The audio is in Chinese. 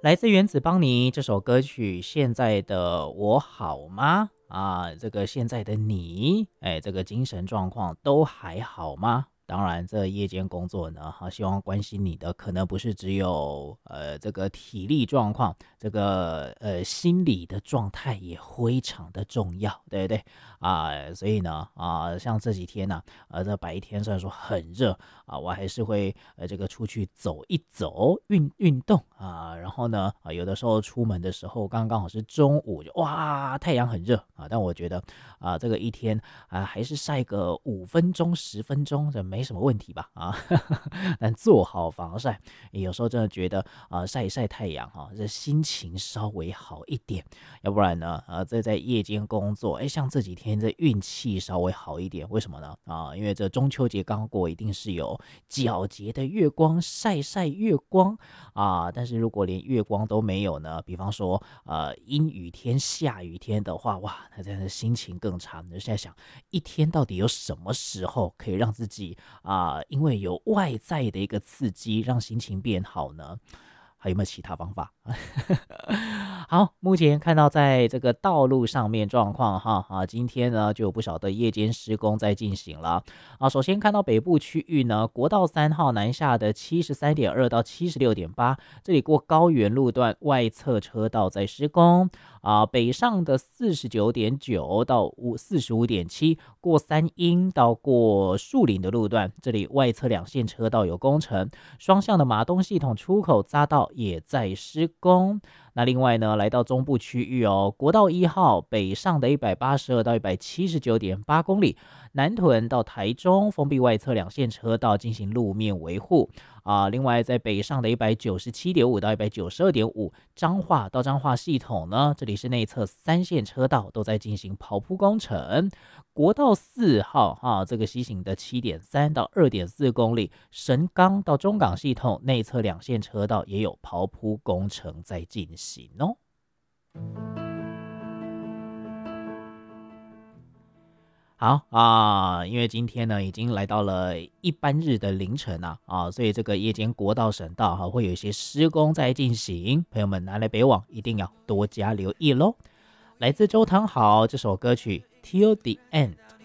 来自原子邦尼这首歌曲，现在的我好吗？这个现在的你，这个精神状况都还好吗？当然，这夜间工作呢，希望关心你的可能不是只有这个体力状况，这个心理的状态也非常的重要，对不对所以呢像这几天呢、这白天虽然说很热我还是会这个出去走一走，运动然后呢有的时候出门的时候刚刚好是中午，就哇太阳很热但我觉得这个一天还是晒个5分钟10分钟，这没什么问题吧但做好防晒，有时候真的觉得晒一晒太阳这心情稍微好一点，要不然呢这在夜间工作，像这几天这运气稍微好一点，为什么呢因为这中秋节刚过，一定是有皎洁的月光，晒晒月光但是如果连月光都没有呢，比方说阴雨天下雨天的话，哇那真的心情更差。就现在想一天到底有什么时候可以让自己因为有外在的一个刺激让心情变好呢？还有没有其他方法好，目前看到在这个道路上面状况今天呢就有不少的夜间施工在进行了首先看到北部区域呢，国道3号南下的73.2到76.8，这里过高原路段外侧车道在施工北上的49.9到45.7，过三鹰到过树林的路段，这里外侧2线车道有工程，双向的马东系统出口匝道也在施工。那另外呢，来到中部区域国道1号北上的182到179.8公里，南屯到台中封闭外侧2线车道进行路面维护另外在北上的197.5到192.5，彰化到彰化系统呢，这里是内侧3线车道都在进行刨铺工程。国道4号这个西行的7.3到2.4公里，神冈到中港系统内侧2线车道也有刨铺工程在进行好因为今天呢已经来到了一般日的凌晨所以这个夜间国道省道会有一些施工在进行，朋友们南来北往一定要多加留意咯。来自周汤豪这首歌曲 Till the End。